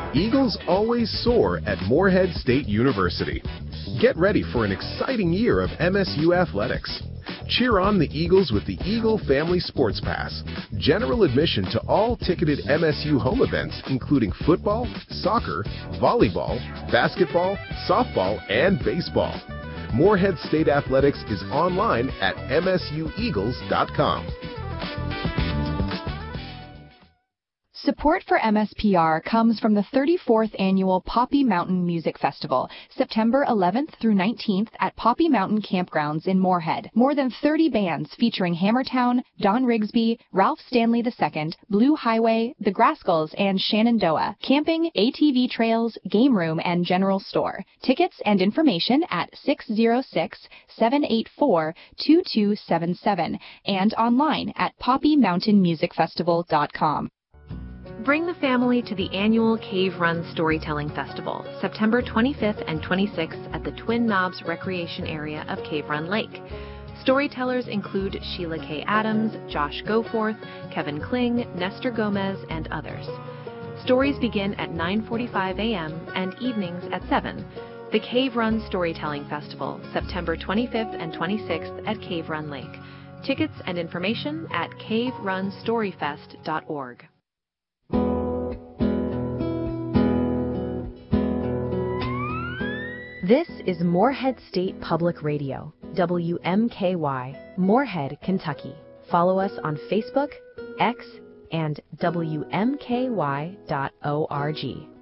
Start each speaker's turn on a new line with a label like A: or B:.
A: Eagles always soar at Morehead State University. Get ready for an exciting year of MSU athletics. Cheer on the Eagles with the Eagle Family Sports Pass. General admission to all ticketed MSU home events, including football, soccer, volleyball, basketball, softball, and baseball. Morehead State Athletics is online at msueagles.com.
B: Support for MSPR comes from the 34th Annual Poppy Mountain Music Festival, September 11th through 19th at Poppy Mountain Campgrounds in Morehead. More than 30 bands featuring Hammertown, Don Rigsby, Ralph Stanley II, Blue Highway, The Grascals, and Shenandoah. Camping, ATV trails, game room, and general store. Tickets and information at 606-784-2277 and online at poppymountainmusicfestival.com.
C: Bring the family to the annual Cave Run Storytelling Festival, September 25th and 26th at the Twin Knobs Recreation Area of Cave Run Lake. Storytellers include Sheila K. Adams, Josh Goforth, Kevin Kling, Nestor Gomez, and others. Stories begin at 9:45 a.m. and evenings at 7. The Cave Run Storytelling Festival, September 25th and 26th at Cave Run Lake. Tickets and information at caverunstoryfest.org.
D: This is Morehead State Public Radio, WMKY, Morehead, Kentucky. Follow us on Facebook, X, and WMKY.org.